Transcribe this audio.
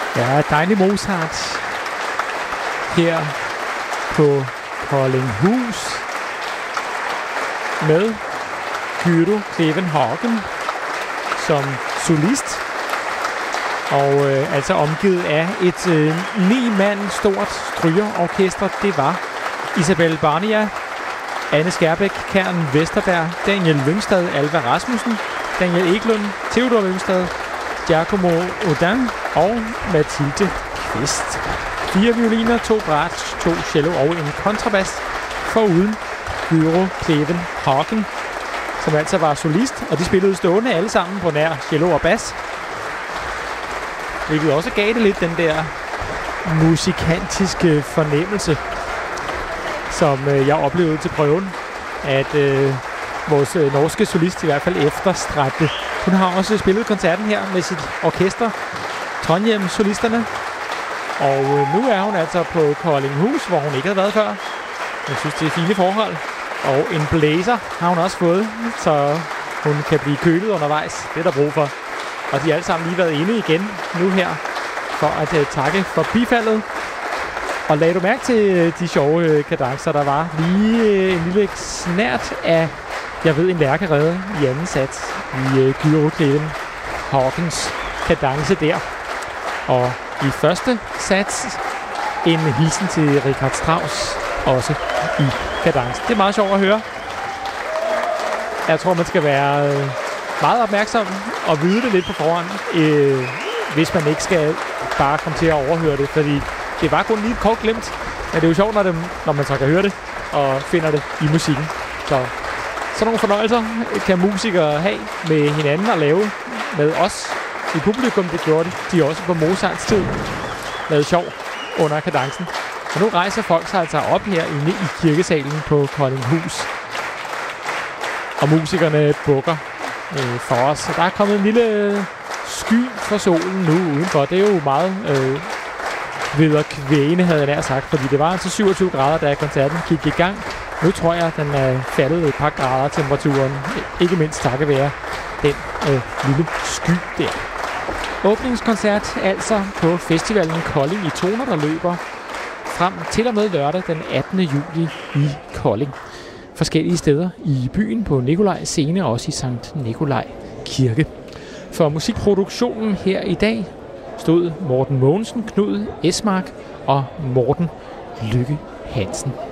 Ja, dejlig Mozart her på Koldinghus med Gyro Klevenhagen som solist. Og altså omgivet af et 9-mand stort strygerorkester. Det var Isabel Barnia, Anne Skærbæk, Karen Vesterberg, Daniel Lyngstad, Alva Rasmussen, Daniel Eklund, Theodor Lyngstad, Giacomo Odin og Mathilde Kvist. 4 violiner, 2 bratsch, 2 cello og en kontrabas, foruden Gyro Klevenhagen, som altså var solist, og de spillede stående alle sammen på nær cello og bas. Hvilket også gav det lidt den der musikantiske fornemmelse, som jeg oplevede til prøven, at vores norske solist i hvert fald efterstræbte. Hun har også spillet koncerten her med sit orkester, Trondheim-solisterne. Og nu er hun altså på Koldinghus, hvor hun ikke havde været før. Jeg synes, det er fine forhold. Og en blæser har hun også fået, så hun kan blive kølet undervejs. Det er der brug for. Og de har alle sammen lige været inde igen nu her, for at takke for bifaldet. Og lagde du mærke til de sjove kadencer, der var? Lige en lille snært af, jeg ved, en lærkerede i anden sats i Gyro Klevenhagens kadence der. Og i første sats en hilsen til Richard Strauss, også i kadence. Det er meget sjovt at høre. Jeg tror, man skal være meget opmærksom og vide det lidt på forhånd, hvis man ikke skal bare komme til at overhøre det, fordi det var kun lige et kort glimt, men det er jo sjovt, når man så kan høre det og finder det i musikken. Så sådan nogle fornøjelser kan musikere have med hinanden og lave med os i publikum. Det gjorde de også på Mozarts tid. Lavede sjov under kadencen. Og nu rejser folk sig altså op herinde i kirkesalen på Koldinghus. Og musikerne bukker for os. Så der er kommet en lille sky for solen nu udenfor. Det er jo meget vederkvægende, havde jeg nær sagt, fordi det var altså 27 grader, da koncerten gik i gang. Nu tror jeg, at den er faldet et par grader temperaturen. Ikke mindst takket være den lille sky der. Åbningskoncert altså på festivalen Kolding i toner, der løber frem til og med lørdag den 18. juli i Kolding. Forskellige steder i byen på Nikolaj Scene og også i Sankt Nikolaj Kirke. For musikproduktionen her i dag stod Morten Mogensen, Knud Esmark og Morten Lykke Hansen.